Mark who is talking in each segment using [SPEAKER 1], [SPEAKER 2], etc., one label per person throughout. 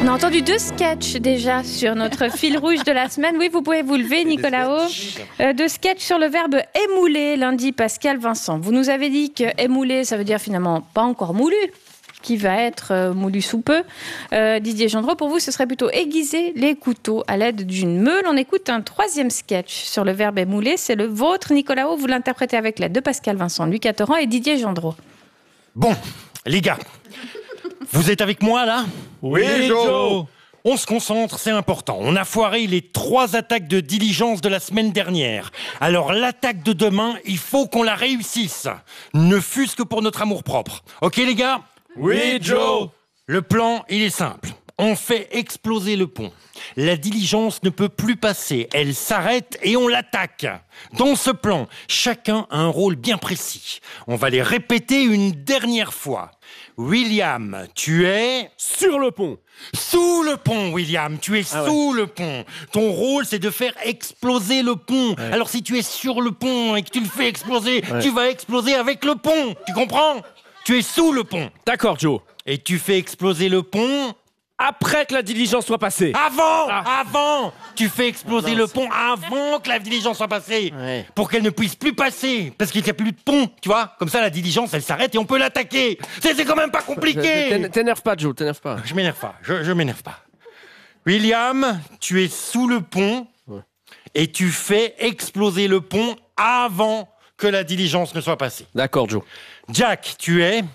[SPEAKER 1] On a entendu 2 sketchs déjà sur notre fil rouge de la semaine. Oui, vous pouvez vous lever, Nicolas. 2 sketchs sur le verbe émouler, lundi, Pascal Vincent. Vous nous avez dit que émouler, ça veut dire finalement pas encore moulu, qui va être moulu sous peu. Didier Gendreau, pour vous, ce serait plutôt aiguiser les couteaux à l'aide d'une meule. On écoute un 3e sketch sur le verbe émouler. C'est le vôtre, Nicolas. Vous l'interprétez avec l'aide de Pascal Vincent, Louis Cateran et Didier Gendreau.
[SPEAKER 2] Bon, les gars, vous êtes avec moi, là ?
[SPEAKER 3] Oui, Joe.
[SPEAKER 2] On se concentre, c'est important. On a foiré les 3 attaques de diligence de la semaine dernière. Alors l'attaque de demain, il faut qu'on la réussisse. Ne fût-ce que pour notre amour-propre. Ok, les gars ?
[SPEAKER 3] Oui, Joe.
[SPEAKER 2] Le plan, il est simple. On fait exploser le pont. La diligence ne peut plus passer. Elle s'arrête et on l'attaque. Dans ce plan, chacun a un rôle bien précis. On va les répéter une dernière fois. William, tu es...
[SPEAKER 3] Sur le pont.
[SPEAKER 2] Sous le pont, William. Tu es sous le pont. Ton rôle, c'est de faire exploser le pont. Ouais. Alors si tu es sur le pont et que tu le fais exploser, tu vas exploser avec le pont. Tu comprends ? Tu es sous le pont.
[SPEAKER 3] D'accord, Joe.
[SPEAKER 2] Et tu fais exploser le pont...
[SPEAKER 3] Après que la diligence soit passée.
[SPEAKER 2] Avant. Tu fais exploser le pont avant que la diligence soit passée. Ouais. Pour qu'elle ne puisse plus passer. Parce qu'il n'y a plus de pont, tu vois. Comme ça, la diligence, elle s'arrête et on peut l'attaquer. C'est quand même pas compliqué.
[SPEAKER 3] T'énerve pas, Joe, t'énerve pas.
[SPEAKER 2] Je m'énerve pas, je m'énerve pas. William, tu es sous le pont et tu fais exploser le pont avant que la diligence ne soit passée.
[SPEAKER 3] D'accord, Joe.
[SPEAKER 2] Jack, tu es...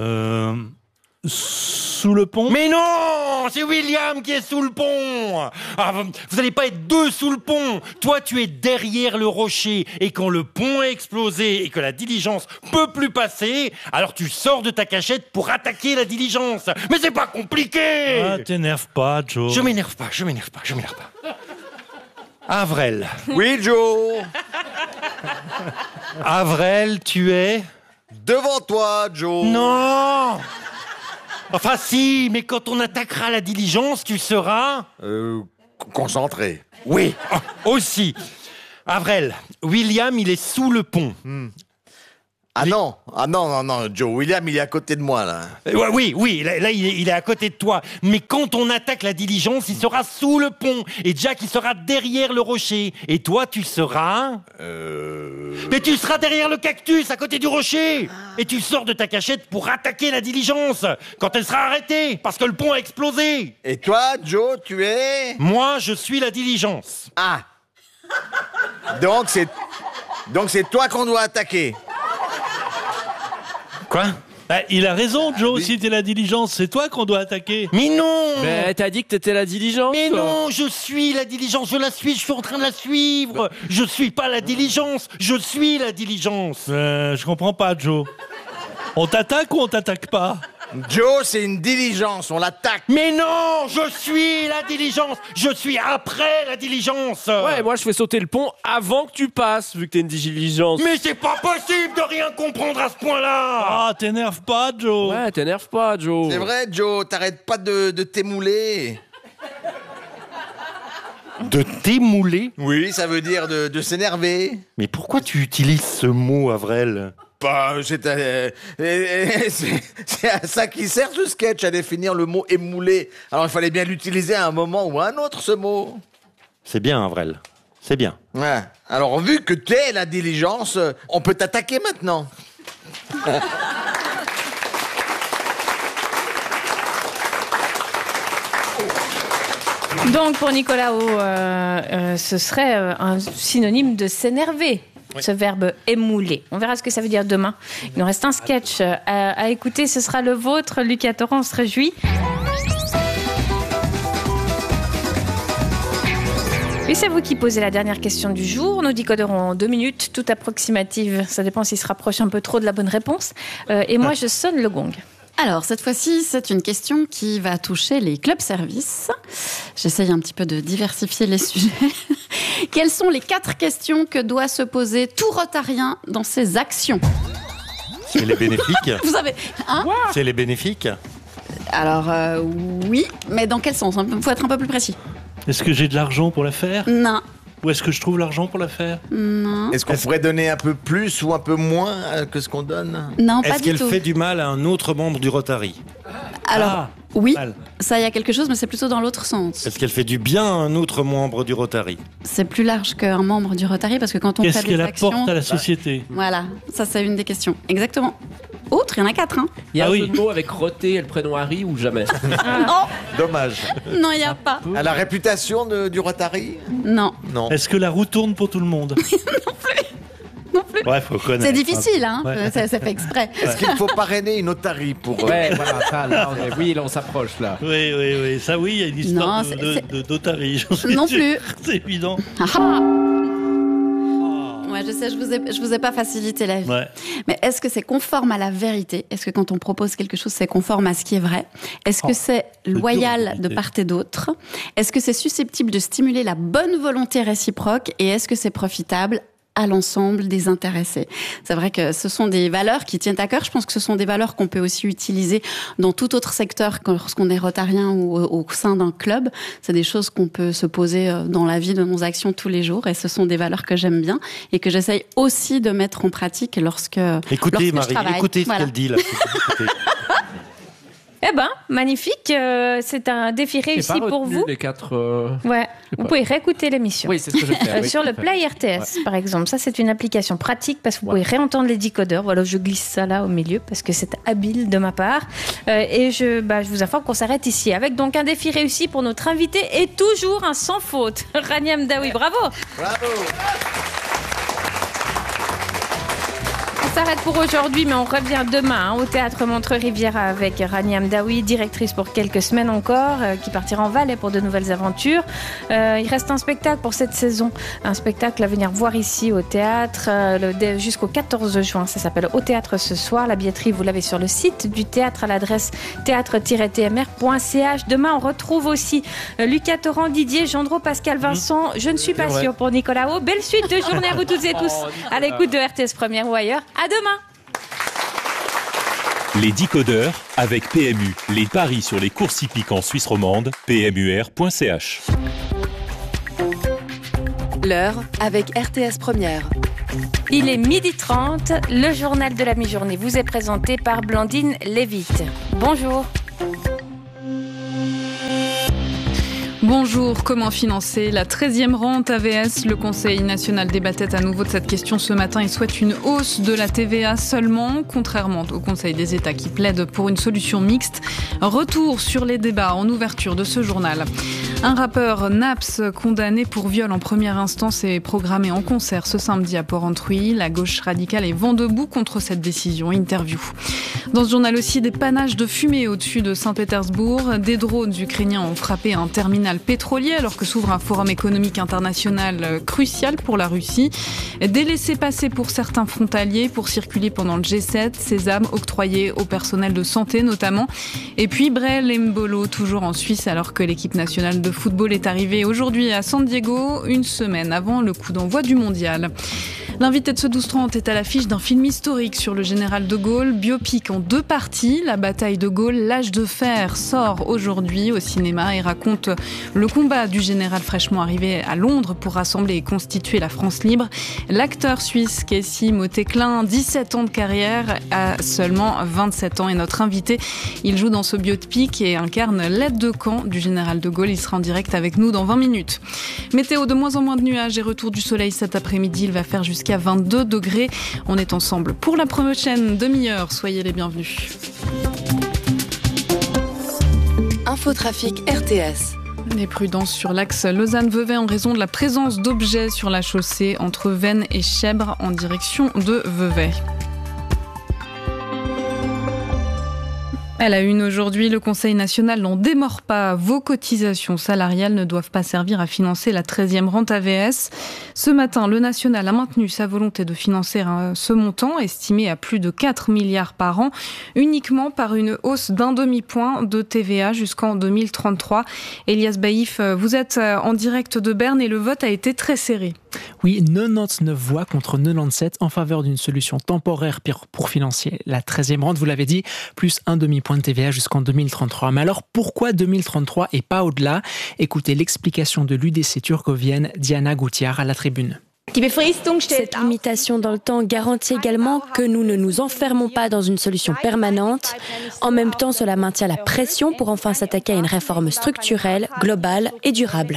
[SPEAKER 4] Sous le pont ?
[SPEAKER 2] Mais non, c'est William qui est sous le pont. Vous n'allez pas être 2 sous le pont. Toi, tu es derrière le rocher. Et quand le pont est explosé et que la diligence peut plus passer, alors tu sors de ta cachette pour attaquer la diligence. Mais c'est pas compliqué.
[SPEAKER 4] Ah, t'énerve pas, Joe.
[SPEAKER 2] Je m'énerve pas. Avrel.
[SPEAKER 5] Oui, Joe.
[SPEAKER 2] Avrel, tu es...
[SPEAKER 5] Devant toi, Joe.
[SPEAKER 2] Non. Enfin si, mais quand on attaquera la diligence, tu seras...
[SPEAKER 5] Concentré.
[SPEAKER 2] Oui, aussi. Avrel, William, il est sous le pont.
[SPEAKER 5] Ah non, Joe. William, il est à côté de moi, là.
[SPEAKER 2] Oui, là il est à côté de toi. Mais quand on attaque la diligence, il sera sous le pont. Et Jack, il sera derrière le rocher. Et toi, tu seras... Mais tu seras derrière le cactus, à côté du rocher. Et tu sors de ta cachette pour attaquer la diligence quand elle sera arrêtée, parce que le pont a explosé.
[SPEAKER 5] Et toi, Joe, tu es...
[SPEAKER 2] Moi, je suis la diligence.
[SPEAKER 5] Ah. Donc c'est toi qu'on doit attaquer.
[SPEAKER 2] Quoi ?
[SPEAKER 4] Il a raison, Joe, si t'es la diligence, c'est toi qu'on doit attaquer.
[SPEAKER 2] Mais non.
[SPEAKER 3] Mais t'as dit que t'étais la diligence.
[SPEAKER 2] Mais non, je suis la diligence, je la suis, je suis en train de la suivre. Je suis pas la diligence, je suis la diligence.
[SPEAKER 4] Je comprends pas, Joe. On t'attaque ou on t'attaque pas ?
[SPEAKER 5] Joe, c'est une diligence, on l'attaque.
[SPEAKER 2] Mais non, je suis la diligence, je suis après la diligence.
[SPEAKER 3] Ouais, moi je fais sauter le pont avant que tu passes, vu que t'es une diligence.
[SPEAKER 2] Mais c'est pas possible de rien comprendre à ce point-là.
[SPEAKER 4] Ah, t'énerve pas, Joe.
[SPEAKER 3] Ouais, t'énerve pas, Joe.
[SPEAKER 5] C'est vrai, Joe, t'arrêtes pas de t'émouler.
[SPEAKER 2] De t'émouler ?
[SPEAKER 5] Oui, ça veut dire de s'énerver.
[SPEAKER 2] Mais pourquoi tu utilises ce mot, Avrel ?
[SPEAKER 5] C'est à ça qui sert ce sketch, à définir le mot émouler. Alors il fallait bien l'utiliser à un moment ou à un autre, ce mot.
[SPEAKER 2] C'est bien, Avrel. C'est bien.
[SPEAKER 5] Ouais. Alors vu que t'es la diligence, on peut t'attaquer maintenant.
[SPEAKER 1] Donc pour Nicolas, ce serait un synonyme de s'énerver. Ce verbe émouler. On verra ce que ça veut dire demain. Il nous reste un sketch à écouter. Ce sera le vôtre, Louis Cateran. On se réjouit. Et c'est vous qui posez la dernière question du jour. Nos décoderons en 2 minutes, toute approximative. Ça dépend s'il se rapproche un peu trop de la bonne réponse. Et moi, je sonne le gong.
[SPEAKER 6] Alors, cette fois-ci, c'est une question qui va toucher les clubs services. J'essaye un petit peu de diversifier les sujets. Quelles sont les 4 questions que doit se poser tout rotarien dans ses actions ?
[SPEAKER 2] C'est les bénéfiques.
[SPEAKER 6] Vous savez, hein ?
[SPEAKER 2] C'est les bénéfiques.
[SPEAKER 6] Alors, oui, mais dans quel sens ? Il faut être un peu plus précis.
[SPEAKER 4] Est-ce que j'ai de l'argent pour la faire ?
[SPEAKER 6] Non.
[SPEAKER 4] Où est-ce que je trouve l'argent pour la faire ?
[SPEAKER 6] Non.
[SPEAKER 5] Est-ce qu'on pourrait donner un peu plus ou un peu moins que ce qu'on donne ?
[SPEAKER 6] Non, pas
[SPEAKER 2] Est-ce
[SPEAKER 6] du
[SPEAKER 2] qu'elle
[SPEAKER 6] tout.
[SPEAKER 2] fait du mal à un autre membre du Rotary ?
[SPEAKER 6] Alors, oui,
[SPEAKER 4] mal.
[SPEAKER 6] ça y a quelque chose, mais c'est plutôt dans l'autre sens.
[SPEAKER 2] Est-ce qu'elle fait du bien à un autre membre du Rotary?
[SPEAKER 6] C'est plus large qu'un membre du Rotary, parce que quand on fait
[SPEAKER 4] Qu'est-ce
[SPEAKER 6] des
[SPEAKER 4] qu'elle
[SPEAKER 6] actions...
[SPEAKER 4] apporte à la société?
[SPEAKER 6] Voilà, ça c'est une des questions. Exactement. Autre, il y en a 4. Hein.
[SPEAKER 3] Il y a
[SPEAKER 4] Ah
[SPEAKER 3] un
[SPEAKER 4] oui.
[SPEAKER 3] jeu de mots avec Roté et le prénom Harry ou jamais?
[SPEAKER 6] Oh,
[SPEAKER 5] Dommage.
[SPEAKER 6] non, il n'y a pas.
[SPEAKER 5] À la réputation du Rotary?
[SPEAKER 6] Non.
[SPEAKER 5] Non.
[SPEAKER 4] Est-ce que la roue tourne pour tout le monde?
[SPEAKER 6] Non plus.
[SPEAKER 4] Ouais, faut connaître.
[SPEAKER 6] C'est difficile, hein.
[SPEAKER 4] Ouais.
[SPEAKER 6] Ça fait exprès.
[SPEAKER 5] Est-ce qu'il faut parrainer une Otari pour...
[SPEAKER 3] Ouais, voilà, ça, là, on s'approche là.
[SPEAKER 4] Oui. Ça, oui, il y a une histoire
[SPEAKER 6] Non,
[SPEAKER 4] d'Otari. j'en suis
[SPEAKER 6] Non
[SPEAKER 4] sûr.
[SPEAKER 6] plus.
[SPEAKER 4] C'est évident.
[SPEAKER 6] Ah ah. Ouais, je sais, je vous ai pas facilité la vie.
[SPEAKER 4] Ouais.
[SPEAKER 6] Mais est-ce que c'est conforme à la vérité? Est-ce que quand on propose quelque chose, c'est conforme à ce qui est vrai? Est-ce que c'est loyal de part et d'autre? Est-ce que c'est susceptible de stimuler la bonne volonté réciproque? Et est-ce que c'est profitable à l'ensemble des intéressés? C'est vrai que ce sont des valeurs qui tiennent à cœur. Je pense que ce sont des valeurs qu'on peut aussi utiliser dans tout autre secteur lorsqu'on est rotarien ou au sein d'un club. C'est des choses qu'on peut se poser dans la vie de nos actions tous les jours. Et ce sont des valeurs que j'aime bien et que j'essaye aussi de mettre en pratique lorsque
[SPEAKER 2] Écoutez,
[SPEAKER 6] je
[SPEAKER 2] Marie,
[SPEAKER 6] travaille.
[SPEAKER 2] écoutez ce
[SPEAKER 6] Voilà.
[SPEAKER 2] qu'elle dit là. Écoutez.
[SPEAKER 1] Eh ben, magnifique. C'est un défi
[SPEAKER 3] J'ai
[SPEAKER 1] réussi
[SPEAKER 3] pas
[SPEAKER 1] pour
[SPEAKER 3] retenu
[SPEAKER 1] vous.
[SPEAKER 3] les 4.
[SPEAKER 1] Ouais. Vous pouvez réécouter l'émission.
[SPEAKER 3] Oui, c'est ce que je vais faire. oui,
[SPEAKER 1] Sur
[SPEAKER 3] tout à
[SPEAKER 1] le
[SPEAKER 3] fait.
[SPEAKER 1] Play RTS, par exemple. Ça, c'est une application pratique parce que vous pouvez réentendre les décodeurs. Voilà, je glisse ça là au milieu parce que c'est habile de ma part. Et je vous informe qu'on s'arrête ici avec donc un défi réussi pour notre invité et toujours un sans faute. Rania Mdaoui, bravo.
[SPEAKER 5] Bravo.
[SPEAKER 1] On s'arrête pour aujourd'hui, mais on revient demain au Théâtre Montreux-Riviera avec Rania Mdaoui, directrice pour quelques semaines encore, qui partira en Valais pour de nouvelles aventures. Il reste un spectacle pour cette saison, un spectacle à venir voir ici au théâtre jusqu'au 14 juin. Ça s'appelle Au Théâtre ce soir. La billetterie, vous l'avez sur le site du théâtre à l'adresse théâtre-tmr.ch. Demain, on retrouve aussi Lucas Torrent, Didier, Gendreau, Pascal Vincent. Je ne suis pas sûre pour Nicolas O. Belle suite de journée à vous toutes et tous à l'écoute de RTS Première ou ailleurs. À demain.
[SPEAKER 7] Les décodeurs avec PMU. Les paris sur les courses hippiques en Suisse romande. PMUR.ch.
[SPEAKER 8] L'heure avec RTS Première.
[SPEAKER 1] Il est 12h30. Le journal de la mi-journée vous est présenté par Blandine Lévite. Bonjour.
[SPEAKER 9] Bonjour, comment financer la 13e rente AVS? Le Conseil national débattait à nouveau de cette question ce matin et souhaite une hausse de la TVA seulement, contrairement au Conseil des États qui plaide pour une solution mixte. Retour sur les débats en ouverture de ce journal. Un rappeur, Naps, condamné pour viol en première instance est programmé en concert ce samedi à Porrentruy. La gauche radicale est vent debout contre cette décision. Interview. Dans ce journal aussi, des panaches de fumée au-dessus de Saint-Pétersbourg. Des drones ukrainiens ont frappé un terminal pétrolier alors que s'ouvre un forum économique international crucial pour la Russie. Des laissez-passer pour certains frontaliers pour circuler pendant le G7. Sésame octroyé au personnel de santé notamment. Et puis Brel Mbolo, toujours en Suisse alors que l'équipe nationale de football est arrivée aujourd'hui à San Diego, une semaine avant le coup d'envoi du mondial. L'invité de ce 12-30 est à l'affiche d'un film historique sur le général de Gaulle, biopic en 2 parties. La bataille de Gaulle, l'âge de fer, sort aujourd'hui au cinéma et raconte le combat du général fraîchement arrivé à Londres pour rassembler et constituer la France libre. L'acteur suisse Casey Motéclin, 17 ans de carrière, a seulement 27 ans. Et notre invité, il joue dans ce biopic et incarne l'aide de camp du général de Gaulle. Il sera en direct avec nous dans 20 minutes. Météo, de moins en moins de nuages et retour du soleil cet après-midi. Il va faire jusqu'à 22 degrés. On est ensemble pour la prochaine demi-heure. Soyez les bienvenus.
[SPEAKER 8] Infotrafic RTS.
[SPEAKER 9] Des prudences sur l'axe Lausanne-Vevey en raison de la présence d'objets sur la chaussée entre Vennes et Chèbres en direction de Vevey. À la une aujourd'hui, le Conseil national n'en démord pas. Vos cotisations salariales ne doivent pas servir à financer la 13e rente AVS. Ce matin, le national a maintenu sa volonté de financer ce montant, estimé à plus de 4 milliards par an, uniquement par une hausse d'1 demi-point de TVA jusqu'en 2033. Elias Baïf, vous êtes en direct de Berne et le vote a été très serré.
[SPEAKER 10] Oui, 99 voix contre 97 en faveur d'une solution temporaire pour financer la 13e rente, vous l'avez dit, plus 1 demi-point de TVA jusqu'en 2033. Mais alors, pourquoi 2033 et pas au-delà? Écoutez l'explication de l'UDC turcovienne Diana Goutiar à la tribune.
[SPEAKER 11] Cette limitation dans le temps garantit également que nous ne nous enfermons pas dans une solution permanente. En même temps, cela maintient la pression pour enfin s'attaquer à une réforme structurelle, globale et durable.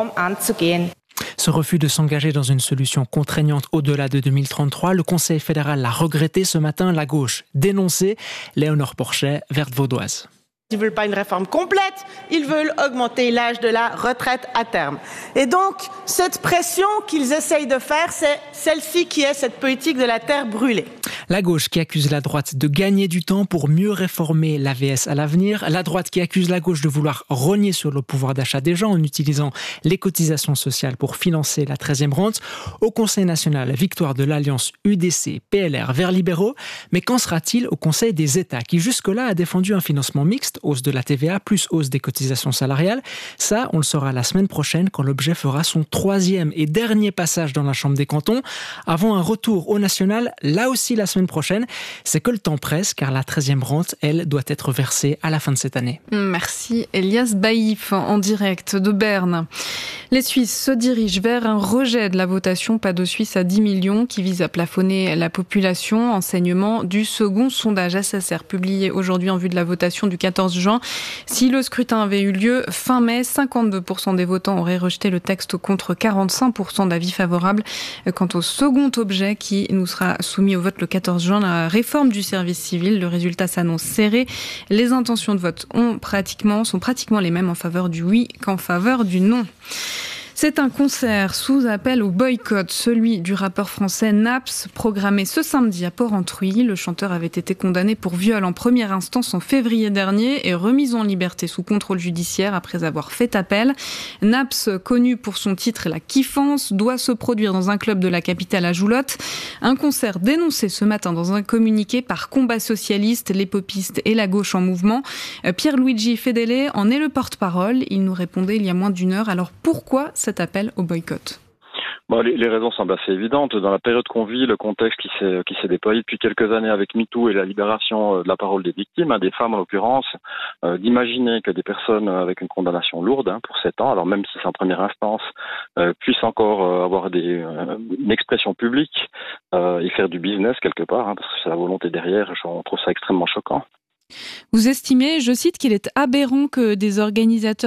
[SPEAKER 10] Ce refus de s'engager dans une solution contraignante au-delà de 2033, le Conseil fédéral l'a regretté ce matin, la gauche dénoncée. Léonore Porchet, Verte Vaudoise.
[SPEAKER 12] Ils ne veulent pas une réforme complète, ils veulent augmenter l'âge de la retraite à terme. Et donc, cette pression qu'ils essayent de faire, c'est celle-ci qui est cette politique de la terre brûlée.
[SPEAKER 10] La gauche qui accuse la droite de gagner du temps pour mieux réformer l'AVS à l'avenir. La droite qui accuse la gauche de vouloir rogner sur le pouvoir d'achat des gens en utilisant les cotisations sociales pour financer la 13e rente. Au Conseil national, victoire de l'alliance UDC, PLR, Verts libéraux. Mais qu'en sera-t-il au Conseil des États qui jusque-là a défendu un financement mixte, hausse de la TVA plus hausse des cotisations salariales? Ça, on le saura la semaine prochaine quand l'objet fera son 3e et dernier passage dans la Chambre des cantons. Avant un retour au national, là aussi la semaine prochaine. C'est que le temps presse car la 13e rente, elle, doit être versée à la fin de cette année.
[SPEAKER 9] Merci Elias Baïf en direct de Berne. Les Suisses se dirigent vers un rejet de la votation Pas de Suisse à 10 millions qui vise à plafonner la population. Enseignement du second sondage SSR publié aujourd'hui en vue de la votation du 14 juin. Si le scrutin avait eu lieu fin mai, 52% des votants auraient rejeté le texte contre 45% d'avis favorables. Quant au second objet qui nous sera soumis au vote le 14 juin, la réforme du service civil, le résultat s'annonce serré. Les intentions de vote sont pratiquement les mêmes en faveur du oui qu'en faveur du non. C'est un concert sous appel au boycott, celui du rappeur français Naps, programmé ce samedi à Port-Entruy. Le chanteur avait été condamné pour viol en première instance en février dernier et remis en liberté sous contrôle judiciaire après avoir fait appel. Naps, connu pour son titre La Kiffance, doit se produire dans un club de la capitale à Joulotte. Un concert dénoncé ce matin dans un communiqué par Combat Socialiste, les popistes et la gauche en mouvement. Pierluigi Fedele en est le porte-parole. Il nous répondait il y a moins d'une heure. Alors pourquoi cet appel au boycott?
[SPEAKER 13] Les raisons semblent assez évidentes. Dans la période qu'on vit, le contexte qui s'est déployé depuis quelques années avec MeToo et la libération de la parole des victimes, des femmes en l'occurrence, d'imaginer que des personnes avec une condamnation lourde pour 7 ans, alors même si c'est en première instance, puissent encore avoir une expression publique et faire du business quelque part, parce que c'est la volonté derrière, on trouve ça extrêmement choquant.
[SPEAKER 9] Vous estimez, je cite, qu'il est aberrant que des organisateurs